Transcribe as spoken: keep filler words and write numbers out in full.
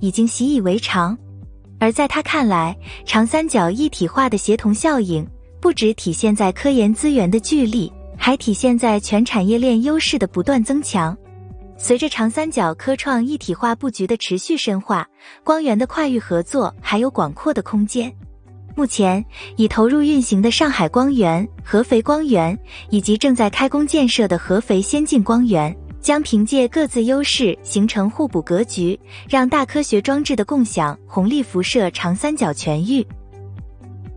已经习以为常。而在他看来，长三角一体化的协同效应不只体现在科研资源的聚力，还体现在全产业链优势的不断增强。随着长三角科创一体化布局的持续深化，光源的跨域合作还有广阔的空间。目前已投入运行的上海光源、合肥光源以及正在开工建设的合肥先进光源，将凭借各自优势形成互补格局，让大科学装置的共享红利辐射长三角全域。